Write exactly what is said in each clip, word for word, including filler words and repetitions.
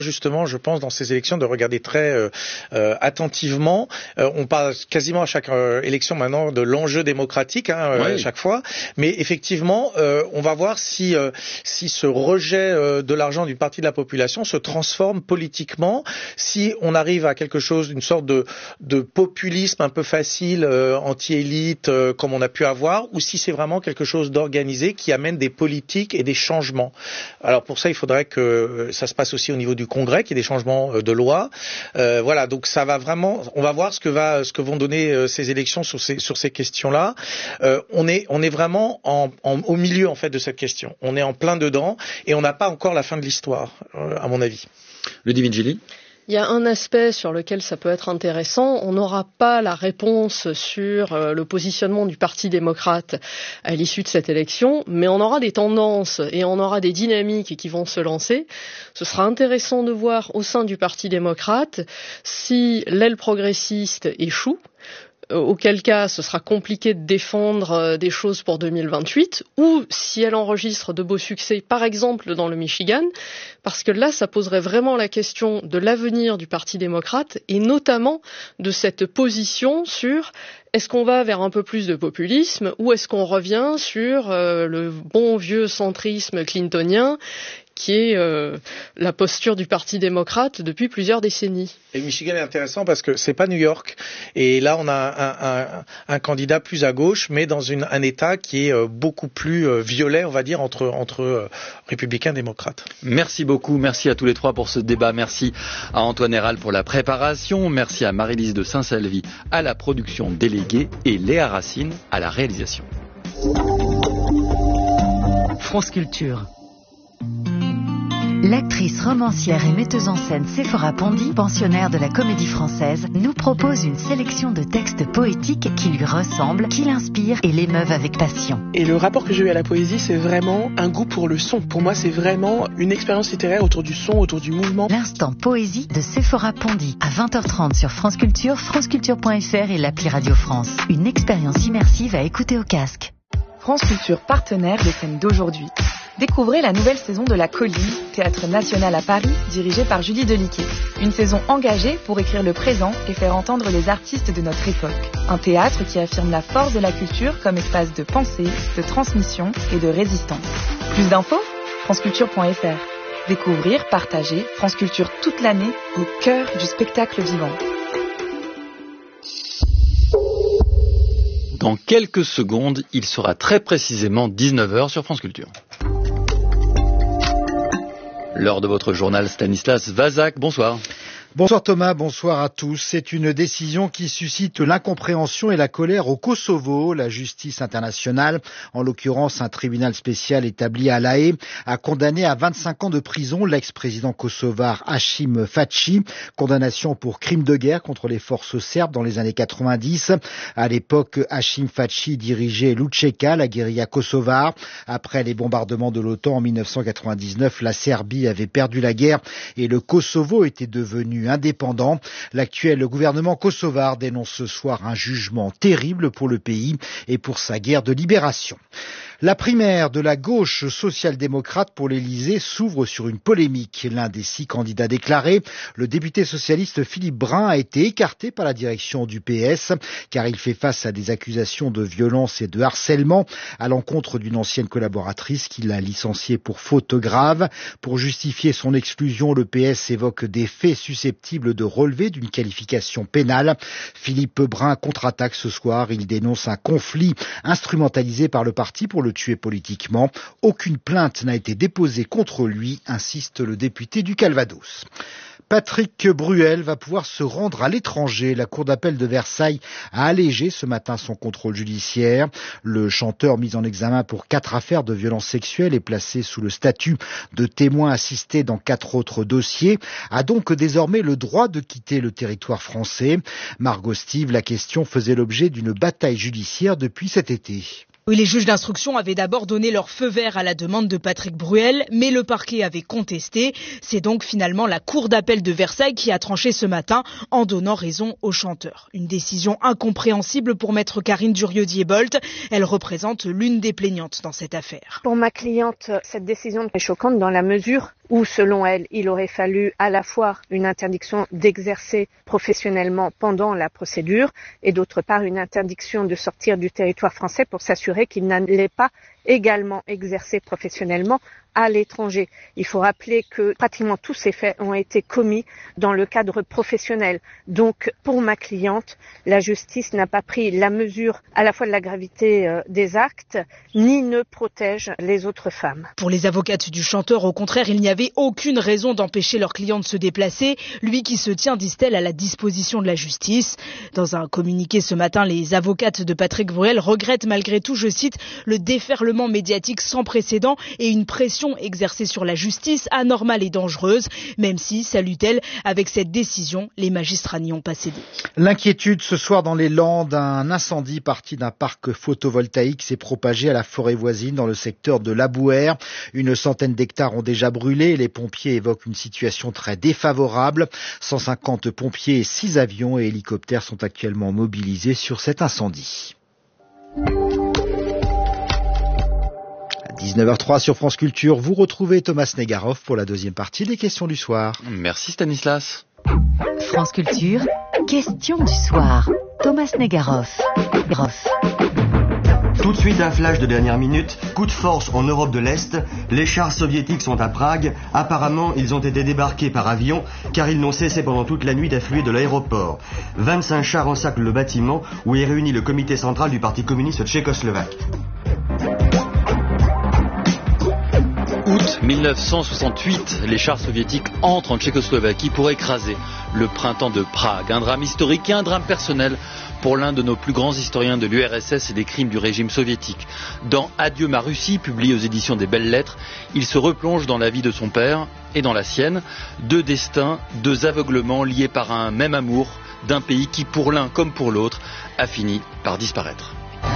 Justement, je pense, dans ces élections, de regarder très euh, euh, attentivement. Euh, on parle quasiment à chaque euh, élection maintenant de l'enjeu démocratique, hein, oui. à chaque fois. Mais effectivement, euh, on va voir si euh, si ce rejet euh, de l'argent d'une partie de la population se transforme politiquement, si on arrive à quelque chose, une sorte de de populisme un peu facile, euh, anti-élite, euh, comme on a pu avoir, ou si c'est vraiment quelque chose d'organisé qui amène des politiques et des changements. Alors pour ça, il faudrait que ça se passe aussi au niveau du Congrès, qu'il y ait des changements de loi. Euh, voilà, donc ça va vraiment. On va voir ce que va, ce que vont donner euh, ces élections sur ces sur ces questions-là. Euh, on est on est vraiment en, en, au milieu en fait de cette question. On est en plein dedans et on n'a pas encore la fin de l'histoire, euh, à mon avis. Ludivine Gilly. Il y a un aspect sur lequel ça peut être intéressant. On n'aura pas la réponse sur euh, le positionnement du Parti démocrate à l'issue de cette élection, mais on aura des tendances et on aura des dynamiques qui vont se lancer. Ce sera intéressant de voir au sein du Parti démocrate si l'aile progressiste échoue, auquel cas ce sera compliqué de défendre des choses pour deux mille vingt-huit, ou si elle enregistre de beaux succès, par exemple dans le Michigan, parce que là ça poserait vraiment la question de l'avenir du Parti démocrate, et notamment de cette position sur est-ce qu'on va vers un peu plus de populisme, ou est-ce qu'on revient sur euh, le bon vieux centrisme clintonien, qui est euh, la posture du Parti démocrate depuis plusieurs décennies. Et le Michigan est intéressant parce que c'est pas New York. Et là, on a un, un, un candidat plus à gauche, mais dans une, un État qui est beaucoup plus euh, violet, on va dire, entre, entre euh, républicains et démocrates. Merci beaucoup. Merci à tous les trois pour ce débat. Merci à Antoine Héral pour la préparation. Merci à Marie-Lise de Saint-Salvi à la production déléguée et Léa Racine à la réalisation. France Culture. L'actrice, romancière et metteuse en scène Séphora Pondy, pensionnaire de la Comédie Française, nous propose une sélection de textes poétiques qui lui ressemblent, qui l'inspirent et l'émeuvent avec passion. Et le rapport que j'ai eu à la poésie, c'est vraiment un goût pour le son. Pour moi, c'est vraiment une expérience littéraire autour du son, autour du mouvement. L'instant poésie de Séphora Pondy, à vingt heures trente sur France Culture, franceculture point f r et l'appli Radio France. Une expérience immersive à écouter au casque. France Culture, partenaire des scènes d'aujourd'hui. Découvrez la nouvelle saison de La Colline, théâtre national à Paris, dirigé par Julie Deliquet. Une saison engagée pour écrire le présent et faire entendre les artistes de notre époque. Un théâtre qui affirme la force de la culture comme espace de pensée, de transmission et de résistance. Plus d'infos ? franceculture point f r. Découvrir, partager, France Culture toute l'année au cœur du spectacle vivant. Dans quelques secondes, il sera très précisément dix-neuf heures sur France Culture. L'heure de votre journal, Stanislas Vazak, bonsoir. Bonsoir Thomas, bonsoir à tous. C'est une décision qui suscite l'incompréhension et la colère au Kosovo. La justice internationale, en l'occurrence un tribunal spécial établi à La Haye, a condamné à vingt-cinq ans de prison l'ex-président kosovar Hashim Thaçi. Condamnation pour crime de guerre contre les forces serbes dans les années quatre-vingt-dix. À l'époque, Hashim Thaçi dirigeait l'U C K, la guérilla kosovare. Après les bombardements de l'OTAN en mille neuf cent quatre-vingt-dix-neuf, la Serbie avait perdu la guerre et le Kosovo était devenu indépendant. L'actuel gouvernement kosovar dénonce ce soir un jugement terrible pour le pays et pour sa guerre de libération. La primaire de la gauche social-démocrate pour l'Élysée s'ouvre sur une polémique. L'un des six candidats déclarés, le député socialiste Philippe Brun, a été écarté par la direction du P S car il fait face à des accusations de violence et de harcèlement à l'encontre d'une ancienne collaboratrice qu'il a licenciée pour faute grave. Pour justifier son exclusion, le P S évoque des faits susceptibles de relever d'une qualification pénale. Philippe Brun contre-attaque ce soir. Il dénonce un conflit instrumentalisé par le parti pour le tuer politiquement. Aucune plainte n'a été déposée contre lui, insiste le député du Calvados. Patrick Bruel va pouvoir se rendre à l'étranger. La cour d'appel de Versailles a allégé ce matin son contrôle judiciaire. Le chanteur mis en examen pour quatre affaires de violences sexuelles et placé sous le statut de témoin assisté dans quatre autres dossiers a donc désormais le droit de quitter le territoire français. Margot Steve, la question faisait l'objet d'une bataille judiciaire depuis cet été. Oui, les juges d'instruction avaient d'abord donné leur feu vert à la demande de Patrick Bruel, mais le parquet avait contesté. C'est donc finalement la cour d'appel de Versailles qui a tranché ce matin en donnant raison au chanteur. Une décision incompréhensible pour maître Karine Durieux-Diebold. Elle représente l'une des plaignantes dans cette affaire. Pour ma cliente, cette décision est choquante dans la mesure où, selon elle, il aurait fallu à la fois une interdiction d'exercer professionnellement pendant la procédure et d'autre part une interdiction de sortir du territoire français pour s'assurer qu'il n'allait pas également exercer professionnellement à l'étranger. Il faut rappeler que pratiquement tous ces faits ont été commis dans le cadre professionnel. Donc, pour ma cliente, la justice n'a pas pris la mesure à la fois de la gravité euh, des actes, ni ne protège les autres femmes. Pour les avocates du chanteur, au contraire, il n'y avait aucune raison d'empêcher leur client de se déplacer, lui qui se tient, disent-elles, à la disposition de la justice. Dans un communiqué ce matin, les avocates de Patrick Bruel regrettent malgré tout, je cite, le déferlement médiatique sans précédent et une pression exercée sur la justice anormale et dangereuse, même si, saluent-elles, avec cette décision, les magistrats n'y ont pas cédé. L'inquiétude ce soir dans les Landes, un incendie parti d'un parc photovoltaïque s'est propagé à la forêt voisine dans le secteur de l'Abouer. Une centaine d'hectares ont déjà brûlé et les pompiers évoquent une situation très défavorable. cent cinquante pompiers et six avions et hélicoptères sont actuellement mobilisés sur cet incendie. dix-neuf heures zéro trois sur France Culture, vous retrouvez Thomas Negaroff pour la deuxième partie des questions du soir. Merci Stanislas. France Culture, questions du soir. Thomas Negaroff. Tout de suite, un flash de dernière minute. Coup de force en Europe de l'Est. Les chars soviétiques sont à Prague. Apparemment, ils ont été débarqués par avion car ils n'ont cessé pendant toute la nuit d'affluer de l'aéroport. vingt-cinq chars encerclent le bâtiment où est réuni le comité central du Parti communiste tchécoslovaque. Août mille neuf cent soixante-huit, les chars soviétiques entrent en Tchécoslovaquie pour écraser le printemps de Prague. Un drame historique et un drame personnel pour l'un de nos plus grands historiens de l'U R S S et des crimes du régime soviétique. Dans Adieu ma Russie, publié aux éditions des Belles Lettres, il se replonge dans la vie de son père et dans la sienne. Deux destins, deux aveuglements liés par un même amour d'un pays qui, pour l'un comme pour l'autre, a fini par disparaître.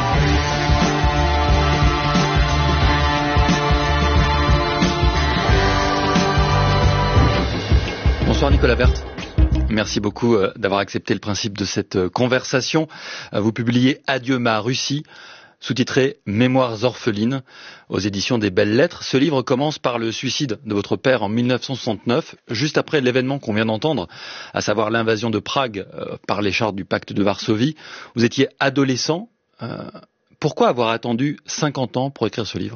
Bonsoir Nicolas Werth. Merci beaucoup d'avoir accepté le principe de cette conversation. Vous publiez Adieu ma Russie, sous-titré Mémoires orphelines, aux éditions des Belles Lettres. Ce livre commence par le suicide de votre père en mille neuf cent soixante-neuf, juste après l'événement qu'on vient d'entendre, à savoir l'invasion de Prague par les chars du pacte de Varsovie. Vous étiez adolescent. Euh, pourquoi avoir attendu cinquante ans pour écrire ce livre ?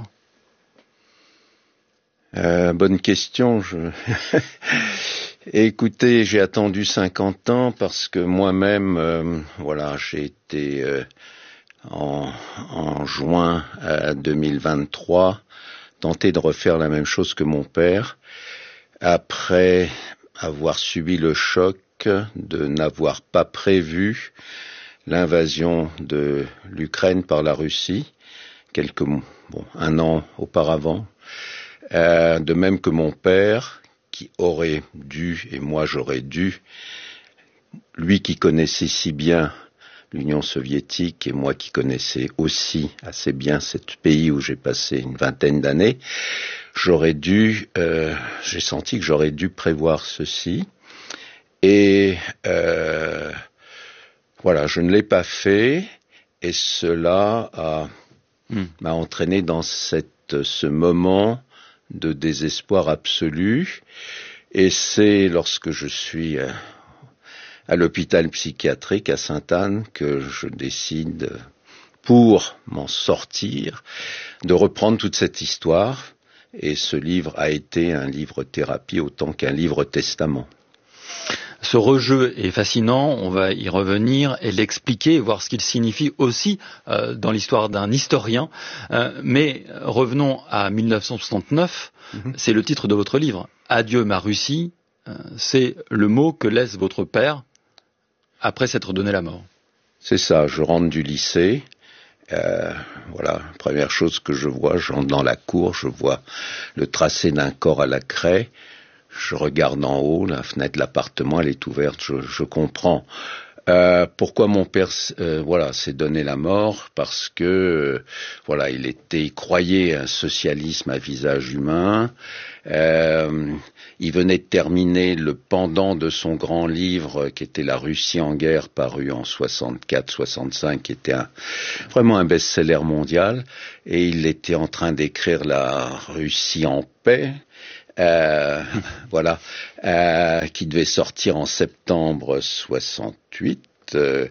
euh, Bonne question. Je... Écoutez, j'ai attendu cinquante ans parce que moi-même, euh, voilà, j'ai été euh, en, en juin euh, deux mille vingt-trois tenté de refaire la même chose que mon père, après avoir subi le choc de n'avoir pas prévu l'invasion de l'Ukraine par la Russie, quelques bon, un an auparavant, euh, de même que mon père, qui aurait dû, et moi j'aurais dû, lui qui connaissait si bien l'Union soviétique et moi qui connaissais aussi assez bien ce pays où j'ai passé une vingtaine d'années, j'aurais dû, euh, j'ai senti que j'aurais dû prévoir ceci. Et euh, voilà, je ne l'ai pas fait, et cela a, mmh. m'a entraîné dans cette, ce moment de désespoir absolu, et c'est lorsque je suis à l'hôpital psychiatrique à Sainte-Anne que je décide, pour m'en sortir, de reprendre toute cette histoire, et ce livre a été un livre thérapie autant qu'un livre testament. Ce rejeu est fascinant, on va y revenir et l'expliquer, voir ce qu'il signifie aussi euh, dans l'histoire d'un historien. Euh, mais revenons à mille neuf cent soixante-neuf, mm-hmm. C'est le titre de votre livre. Adieu ma Russie, euh, c'est le mot que laisse votre père après s'être donné la mort. C'est ça, je rentre du lycée. Euh, voilà, première chose que je vois, je rentre dans la cour, je vois le tracé d'un corps à la craie. Je regarde en haut, la fenêtre de l'appartement, elle est ouverte, je, je comprends Euh, pourquoi mon père, euh, voilà, s'est donné la mort? Parce que, euh, voilà, il était, il croyait à un socialisme à visage humain. Euh, il venait de terminer le pendant de son grand livre, qui était La Russie en guerre, paru en soixante-quatre soixante-cinq, qui était un, vraiment un best-seller mondial. Et il était en train d'écrire La Russie en paix. Euh, voilà, euh, qui devait sortir en septembre soixante-huit. Euh,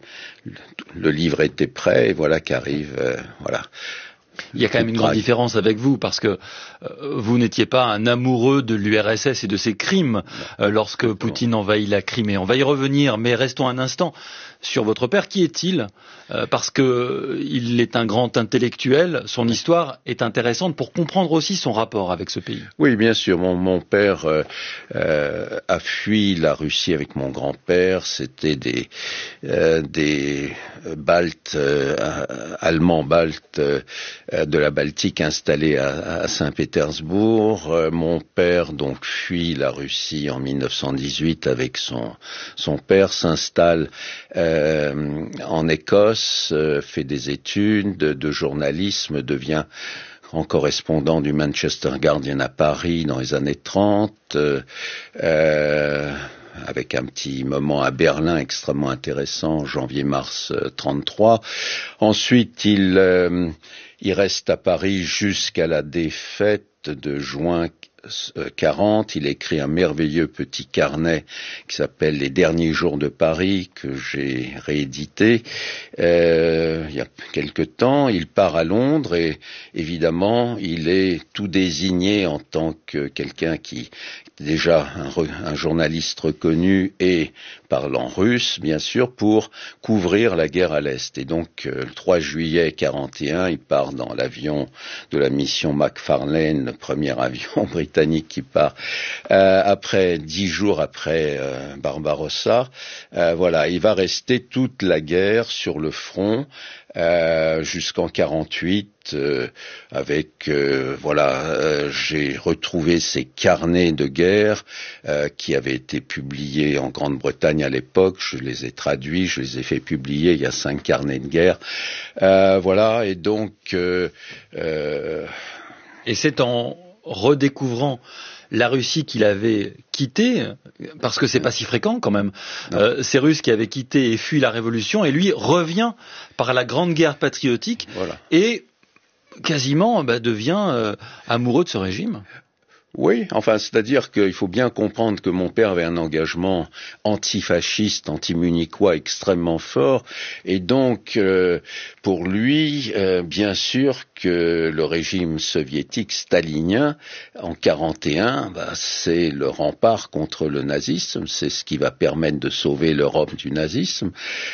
le livre était prêt, et voilà qu'arrive, euh, voilà. Il y a quand même une grande différence avec vous, parce que euh, vous n'étiez pas un amoureux de l'U R S S et de ses crimes euh, lorsque Poutine envahit la Crimée. On va y revenir, mais restons un instant sur votre père. Qui est-il? euh, Parce que il est un grand intellectuel, son histoire est intéressante pour comprendre aussi son rapport avec ce pays. Oui, bien sûr. Mon, mon père euh, euh, a fui la Russie avec mon grand-père. C'était des, euh, des Baltes, euh, allemands baltes, euh, de la Baltique installés à, à Saint-Pétersbourg. Euh, mon père donc fuit la Russie en mille neuf cent dix-huit avec son son père, s'installe euh, en Écosse, euh, fait des études de, de journalisme, devient en correspondant du Manchester Guardian à Paris dans les années trente, euh, euh, avec un petit moment à Berlin extrêmement intéressant, janvier-mars euh, trente-trois. Ensuite, il euh, il reste à Paris jusqu'à la défaite de juin quarante. Il écrit un merveilleux petit carnet qui s'appelle Les derniers jours de Paris, que j'ai réédité euh, il y a quelque temps. Il part à Londres et évidemment il est tout désigné en tant que quelqu'un qui déjà un, un journaliste reconnu et parlant russe, bien sûr, pour couvrir la guerre à l'Est. Et donc, euh, le trois juillet quarante et un, il part dans l'avion de la mission Macfarlane, le premier avion britannique qui part euh, après dix jours après euh, Barbarossa. Euh, voilà, il va rester toute la guerre sur le front euh, jusqu'en quarante-huit. Euh, avec euh, voilà, euh, j'ai retrouvé ces carnets de guerre euh, qui avaient été publiés en Grande-Bretagne à l'époque. Je les ai traduits, je les ai fait publier. Il y a cinq carnets de guerre. Euh, voilà, et donc. Euh, euh... Et c'est en redécouvrant la Russie qu'il avait quittée, parce que c'est pas si fréquent quand même, euh, ces Russes qui avaient quitté et fui la Révolution, et lui revient par la Grande Guerre patriotique, voilà. Et quasiment bah, devient euh, amoureux de ce régime. Oui, enfin, c'est-à-dire qu'il faut bien comprendre que mon père avait un engagement antifasciste, anti-munichois extrêmement fort, et donc euh, pour lui, euh, bien sûr que le régime soviétique stalinien en quarante et un, bah, c'est le rempart contre le nazisme, c'est ce qui va permettre de sauver l'Europe du nazisme,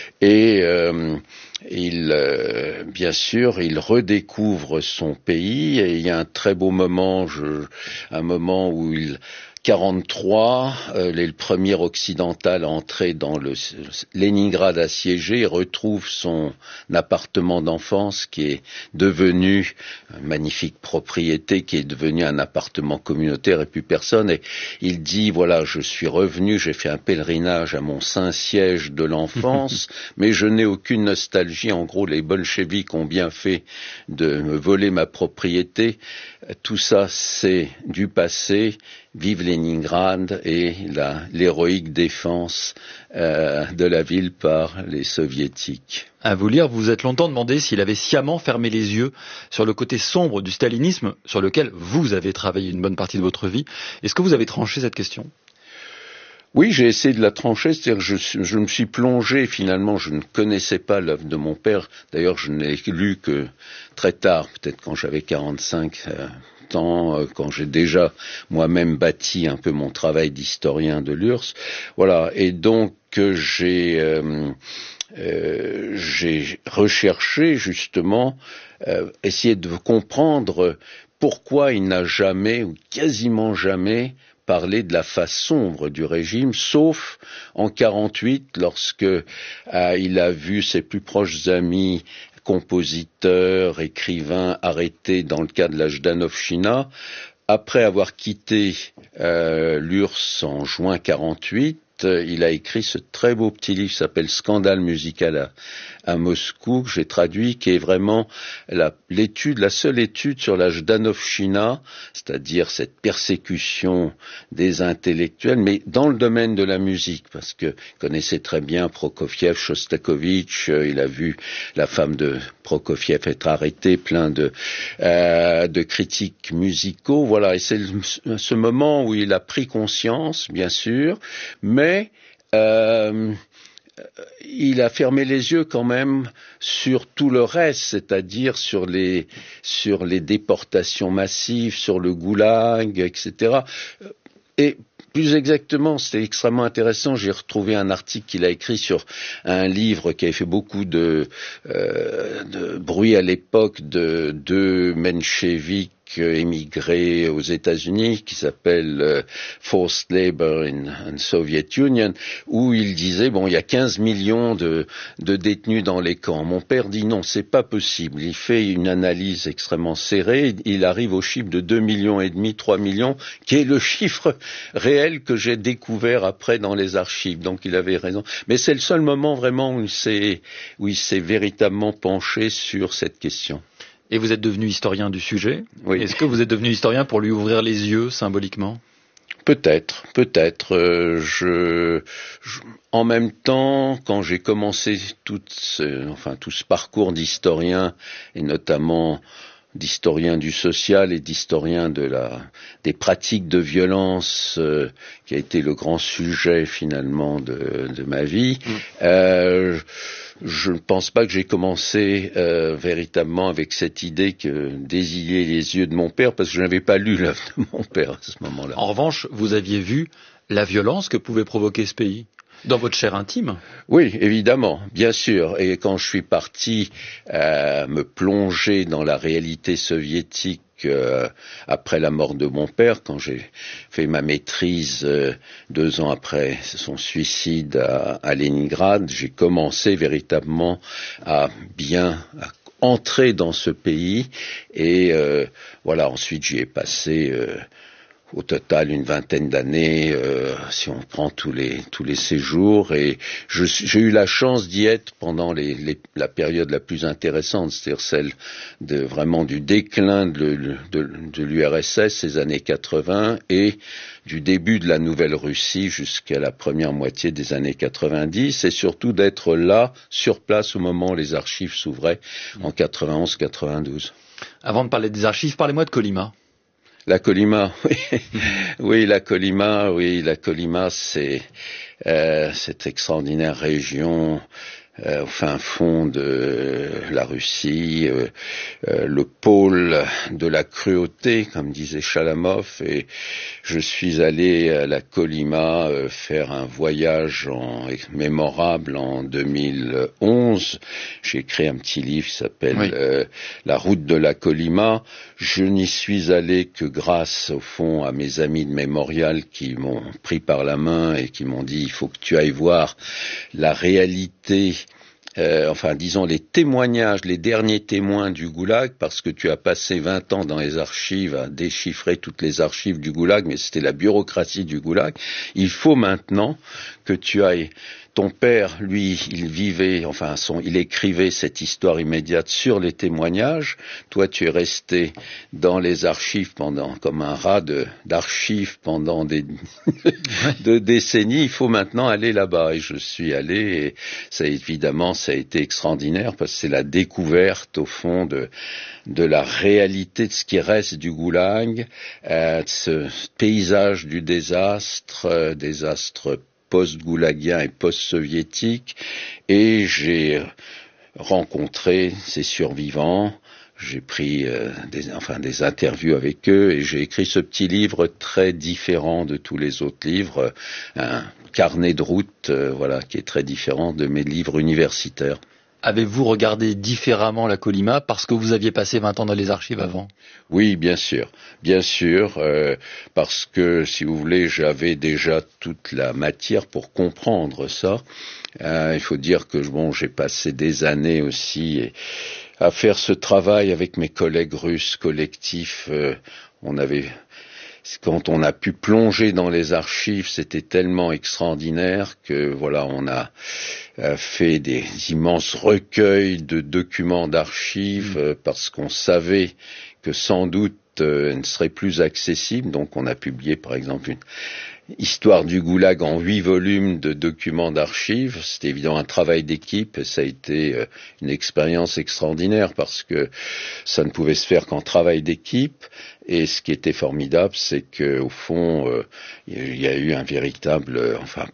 et euh, il, euh, bien sûr, il redécouvre son pays, et il y a un très beau moment, je, un moment où il quarante-trois, euh, il est le premier occidental à entrer dans le Leningrad assiégé, il retrouve son appartement d'enfance qui est devenu une magnifique propriété, qui est devenu un appartement communautaire et plus personne. Et il dit, voilà, je suis revenu, j'ai fait un pèlerinage à mon Saint-Siège de l'enfance, mais je n'ai aucune nostalgie. En gros, les bolcheviks ont bien fait de me voler ma propriété. Tout ça, c'est du passé. Vive Leningrad et la, l'héroïque défense euh, de la ville par les soviétiques. À vous lire, vous vous êtes longtemps demandé s'il avait sciemment fermé les yeux sur le côté sombre du stalinisme sur lequel vous avez travaillé une bonne partie de votre vie. Est-ce que vous avez tranché cette question ? Oui, j'ai essayé de la trancher, c'est-à-dire que je, je me suis plongé, finalement, je ne connaissais pas l'œuvre de mon père, d'ailleurs je ne l'ai lu que très tard, peut-être quand j'avais quarante-cinq euh, ans, euh, quand j'ai déjà moi-même bâti un peu mon travail d'historien de l'U R S S, voilà, et donc euh, j'ai, euh, euh, j'ai recherché justement, euh, essayer de comprendre pourquoi il n'a jamais, ou quasiment jamais, parler de la face sombre du régime, sauf en quarante-huit, lorsque euh, il a vu ses plus proches amis, compositeurs, écrivains, arrêtés dans le cas de la Jdanovщина. Après avoir quitté euh, l'U R S S en juin quarante-huit, il a écrit ce très beau petit livre qui s'appelle Scandale musical à, à Moscou, que j'ai traduit, qui est vraiment la, l'étude, la seule étude sur la Jdanovщina, c'est-à-dire cette persécution des intellectuels, mais dans le domaine de la musique, parce que il connaissait très bien Prokofiev, Shostakovich, euh, il a vu la femme de Prokofiev être arrêtée, plein de, euh, de critiques musicaux, voilà, et c'est le, ce moment où il a pris conscience, bien sûr, mais euh, il a fermé les yeux quand même sur tout le reste, c'est-à-dire sur les, sur les déportations massives, sur le goulag, et cetera. Et plus exactement, c'était extrêmement intéressant, j'ai retrouvé un article qu'il a écrit sur un livre qui avait fait beaucoup de, euh, de bruit à l'époque de deux mencheviks émigrés aux États-Unis, qui s'appelle euh, Forced Labor in, in Soviet Union, où il disait bon, il y a quinze millions de, de détenus dans les camps. Mon père dit non, c'est pas possible. Il fait une analyse extrêmement serrée. Il arrive au chiffre de deux millions et demi, trois millions, qui est le chiffre réel que j'ai découvert après dans les archives. Donc il avait raison. Mais c'est le seul moment vraiment où il s'est, où il s'est véritablement penché sur cette question. Et vous êtes devenu historien du sujet. Oui. Est-ce que vous êtes devenu historien pour lui ouvrir les yeux symboliquement ? Peut-être, peut-être. Euh, je, je, en même temps, quand j'ai commencé tout ce, enfin, tout ce parcours d'historien, et notamment d'historien du social et d'historien de la, des pratiques de violence, euh, qui a été le grand sujet finalement de, de ma vie, mmh. euh, je ne pense pas que j'ai commencé euh, véritablement avec cette idée que désiller les yeux de mon père, parce que je n'avais pas lu l'œuvre de mon père à ce moment-là. En revanche, vous aviez vu la violence que pouvait provoquer ce pays dans votre chair intime? Oui, évidemment, bien sûr. Et quand je suis parti euh, me plonger dans la réalité soviétique euh, après la mort de mon père, quand j'ai fait ma maîtrise euh, deux ans après son suicide à, à Leningrad, j'ai commencé véritablement à bien à entrer dans ce pays. Et euh, voilà, ensuite j'y ai passé... Euh, au total une vingtaine d'années, euh, si on prend tous les tous les séjours, et je, j'ai eu la chance d'y être pendant les, les, la période la plus intéressante, c'est-à-dire celle de vraiment du déclin de, de, de l'U R S S, ces années quatre-vingts, et du début de la Nouvelle-Russie jusqu'à la première moitié des années quatre-vingt-dix, et surtout d'être là, sur place, au moment où les archives s'ouvraient, en quatre-vingt-onze quatre-vingt-douze. Avant de parler des archives, parlez-moi de Kolyma. La Kolyma, oui, oui, la Kolyma, oui, la Kolyma, c'est euh, cette extraordinaire région euh, au fin fond de la Russie, euh, euh, le pôle de la cruauté, comme disait Chalamov, et je suis allé à la Kolyma euh, faire un voyage en, mémorable en deux mille onze. J'ai écrit un petit livre qui s'appelle oui. euh, La route de la Kolyma. Je n'y suis allé que grâce, au fond, à mes amis de Mémorial qui m'ont pris par la main et qui m'ont dit « il faut que tu ailles voir la réalité ». Euh, enfin, disons, les témoignages, les derniers témoins du Goulag, parce que tu as passé vingt ans dans les archives à déchiffrer toutes les archives du Goulag, mais c'était la bureaucratie du Goulag. Il faut maintenant que tu ailles... Ton père, lui, il vivait, enfin, son, il écrivait cette histoire immédiate sur les témoignages. Toi, tu es resté dans les archives pendant, comme un rat de, d'archives pendant des de décennies. Il faut maintenant aller là-bas. Et je suis allé, et ça, évidemment, ça a été extraordinaire parce que c'est la découverte, au fond, de, de la réalité de ce qui reste du Goulag, euh, de ce paysage du désastre, euh, désastre post-goulagien et post-soviétique, et j'ai rencontré ces survivants, j'ai pris euh, des, enfin, des interviews avec eux, et j'ai écrit ce petit livre très différent de tous les autres livres, un carnet de route, euh, voilà, qui est très différent de mes livres universitaires. Avez-vous regardé différemment la Kolyma parce que vous aviez passé vingt ans dans les archives avant? Oui, bien sûr, bien sûr, euh, parce que, si vous voulez, j'avais déjà toute la matière pour comprendre ça. Euh, il faut dire que bon, j'ai passé des années aussi et, à faire ce travail avec mes collègues russes collectifs. Euh, on avait quand on a pu plonger dans les archives, c'était tellement extraordinaire que voilà, on a euh, fait des immenses recueils de documents d'archives euh, parce qu'on savait que sans doute euh, elle ne serait plus accessible. Donc on a publié par exemple une Histoire du Goulag en huit volumes de documents d'archives. C'était évidemment un travail d'équipe et ça a été euh, une expérience extraordinaire parce que ça ne pouvait se faire qu'en travail d'équipe. Et ce qui était formidable, c'est que au fond, euh, il y a eu un véritable, euh, enfin